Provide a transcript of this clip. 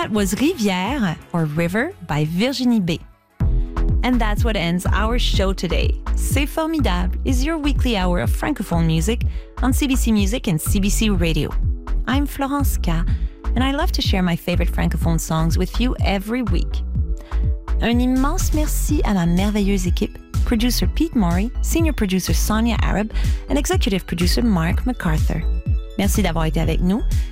That was Rivière, or River, by Virginie B. And that's what ends our show today. C'est Formidable is your weekly hour of Francophone music on CBC Music and CBC Radio. I'm Florence K, and I love to share my favorite Francophone songs with you every week. Un immense merci à ma merveilleuse équipe, producer Pete Morey, senior producer Sonia Arab, and executive producer Mark MacArthur. Merci d'avoir été avec nous